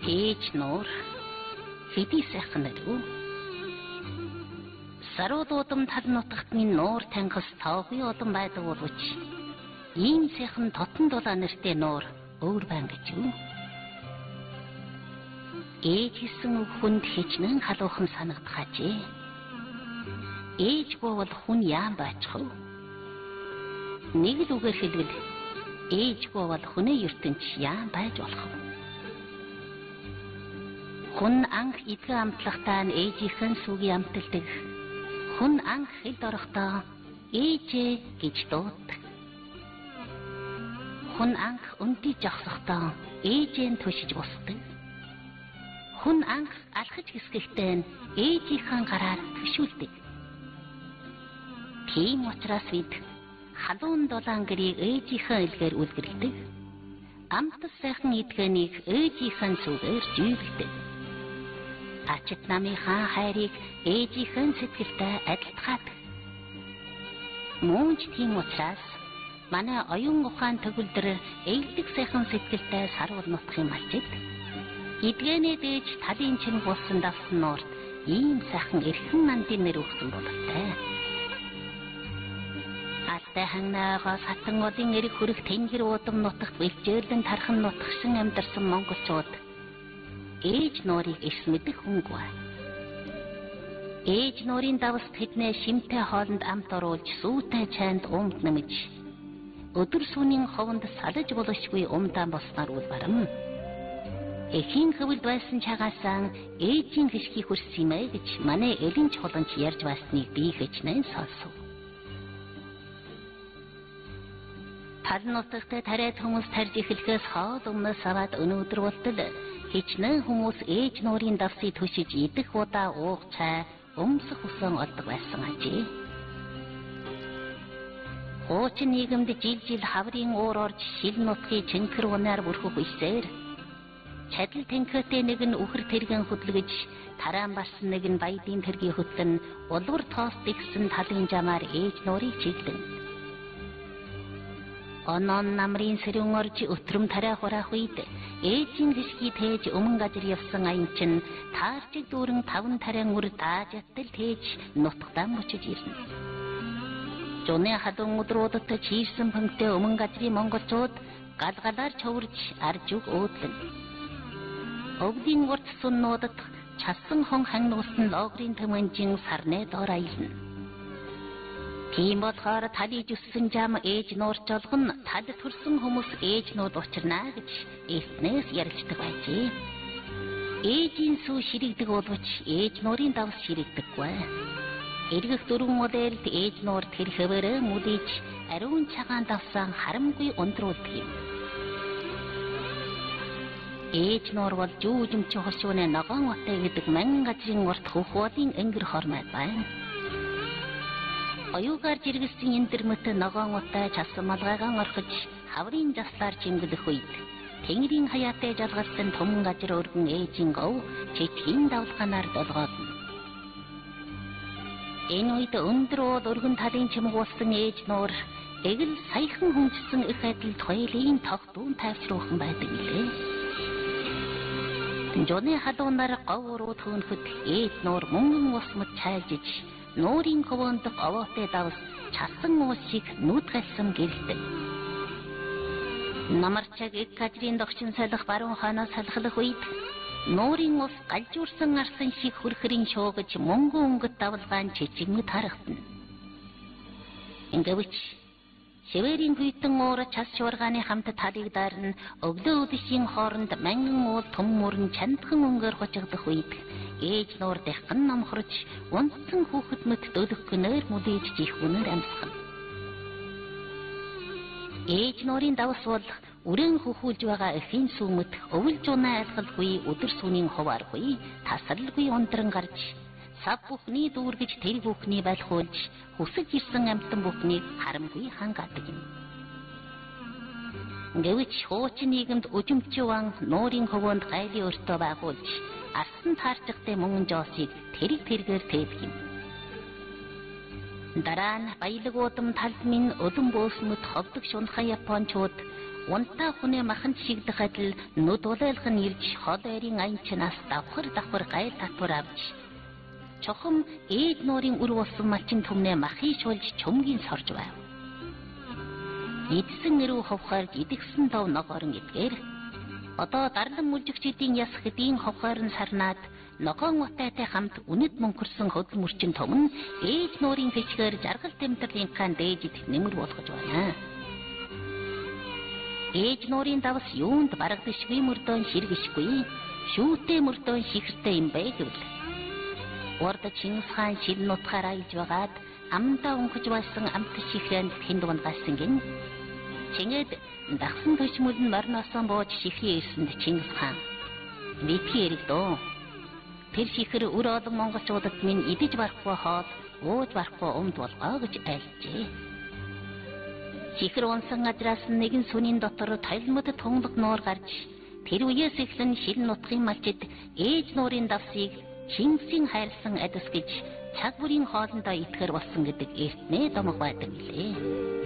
Ээж нуур хэдий сайхан нэрв. Сарууд удам тал нутагтны нуур тангас тоогүй удам байдаг боловч ийм сайхан тотон дулаан нэртэй нуур өөр байна гэж юу? Ээж хийсэн үг хүнд хичнээн халуухан санагдах ажээ. Ээжгүй бол хүн яам бачих вэ? Нэг л үгээр хэлбэл ээжгүй бол хүний ертөнц яам байж болох вэ? Хүн анх эдгэн амтлахтаа ээжийнхэн сүгийн амталдаг. Хүн анх хэлд орохдоо ээжээ гэж дууддаг. Хүн анх өндөж жогсохдоо ээжээ түшиж бусдаг. Хүн анх алхаж гисгэхдээ ээжийнхэн гараар төшүүлдэг. Тийм учраас бид халуун дулаан гэрийг ээжийнхэн илгээр үлгэрдэг. Амтас сайхан эдгэнийг ээжийнхэн сүгээр жийлдэг. Ачит намынхаа хайрыг ээжийнхэн сэтгэлтэй адилтгаадаг. Мөн ч тийм учраас манай оюун ухаан төгөлдөр ээлдэг сайхан сэтгэлтэй сарвал нутгийн малчид эдгэнээ дээж талын чин болсон давсан нуурт ийм сайхан эрхэн нандин нэр өгсөн бололтой. Алтай ханаагаа сатан одын эрэг хүрэх тэнгэр удам нутагт бэлжэрлэн тархан нутагшин амьдарсан монголчууд ээж нуурыг эс мэдэх хүнгүй. Ээж нуурын давс тэднээ шимтэй хоолнд амт оруулж сүйтэй чайнд умд нэмж өдөр сүүний ховонд салж болошгүй умдаан болсноор үл барам. Эхийн хөвөлд байсан чагаасаа ээжийн хишгийг хүрсэн юм ээ гэж манай элен чуланч ярьж байсныг би хичнээн сонсов. Тал нутагт тариад хүмүүс тарж эхлэхээс хол өмнөөс аваад өнөөдөр болтол хичнээн хүмүүс ээж нуурын давсыг төшиж идэх удаа уух цай өмсөх усан олдог байсан ажээ. Хуучин нийгэмд жил хаврын уур орж шил нутгийн чинкэр унаар бүрхөх үсээр чадал тэнхээтэй нэг нь үхэр тэргэн хөдлөж тараан барсан нэг нь баядын тэргийн хөтлөн улвар тоос дэгсэн талын жамаар ээж нуурыг чиглэн. Онон намрын сэрүүн орж өтрөм тариа хураах үед ээжийн хишгийг тээж өмнө газар явсан аян чин таарчиг дүүрэн таван тариан үр дааж ятал тээж нутгтаа мөчөж ирнэ. Жуны хадун өдрүүдэд чийрсэн пөнктэй өмнө газрын монголчууд галгалаар човрж аржуг өөдлөн. Өвдийн урт суннуудад часан хон хангуулсан логрын төмөнжин сарны доор аялна. Тийм болохоор талиж өссөн жам ээж нуур жолгон тал төрсөн хүмүүс ээж нууд учирна гэж эснээс ярилцдаг байжээ. Ээжийн сүү ширэгдэг боловч ээж нуурын давс ширэгдэггүй. Эргэх дөрвөн модельд ээж нуур тэр хөвөрөө мүдэж ариун цагаан давсан харамгүй ундруулдаг юм. Ээж нуур бол жүүжимч хошууны ногоон отой гэдэг манган газрын урт хөхводын өнгөр хормой байна. Оюугаар жиргэсэн эндэрмэт ногоон утай часан малгайгаан орхиж хаврын заслаар чимгэлэх үед тэнгэрийн хаяатай жалгалсан том газар өргөн ээжийн гов чичгийн давлгаанаар долгоодно. Энэ үед өндөр уул өргөн талын чимэг болсон ээж нуур эгэл саяхан хүнжсэн их адилд хоёулын тогтуун тайвшруулсан байдаг билээ. Жуны халуунаар гов уруу төөнөхөд ээж нуур мөнгөн ус мэт чайлжиж нуурын хөвөнд овоотой давс часан уусыг нүд галсан гэрэлтэй. Намарчаг их газрын догчин салах баруун хойноос салхалах үед нуурын ус галжуурсан арсан шиг хөрхрийн шуугаж мөнгөн өнгөт давлгаан чичигмэд харагдана. Ингэвч Северийн хүйтэн уур час шуургааны хамт талыг даарн өглөө өдшийн хооронд манган уул том мөрөн чандхан өнгөөр хучигдах үед ээж нуур дахин номхорч унтсан хүүхэд мэт дөлөх гэнээр мүдээж жихүүнээр амьсгана. Ээж нуурын давс бол үрэн хөхүүлж байгаа эхийн сүмэд өвөлж унаа айлгалгүй өдөр сүүний хувааргүй тасралгүй ундран гарч сав бүхний дүүргэж тэр бүхний байлхуулж хүсэж ирсэн амтан бүхнийг харамгүй хангаадаг юм. Гэвч хуучин нийгэмд өжимчван нуурын хөвөнд гайлын өртөө байгуулж арсан таарчтай мөнгөн жоосыг тэргээр тээдэг юм. Дараа нь баялаг удам талд минь өдөн бөөсмөд ховдөг шунхан японочууд Унтаа хүнээ махан жишигдэх адил нүд улайлах нь ирж хол айрын аянчнаас давхар гайл татвар авч чухам ээж нуурын үр болсон малчин түмнээ махын шуулж чөмгийн сорж байв. Эдсэн нэрүү ховхоор гидгсэн дов ногоорн эдгээр одоо дарлан мүжигчдийн яс хэдийн ховхоор нь сарнаад ногоон утайтай хамт үнэт мөнхөрсөн хөдөл мөрчин том нь ээж нуурын фичгээр жаргал тэмдэрлийн хаан дээжид нэмэр болгож байна. Ээж нуурын давс юунд барагдашгүй мөрдөөн ширгэшгүй шүүтэй мөрдөөн шихэртэй юм бэ гэвэл урд Чингис хаан шил нутгаар аялж байгаад амдаа өнгөж байсан амт шихрэнд тэнд дундгасан гин чингэд дагсан төчмөл нь морносон бууж шихрийн эсэнд Чингис хаан мэдхий яригдөө тэр шихэр өр олон монголчуудад минь идэж барахгүй хоол ууж барахгүй өмд болгоо гэж айлжээ. Шихэр унсан газраас нэгэн сүнийн дотор талмад тундаг нуур гарч тэр үеэс эхлэн шил нутгийн малчид ээж нуурын давсыг Чингисийн хайрлсан адис гэж цаг бүрийн хоолндоо итгэхэр болсон гэдэг эртнээ домог байдаг билээ.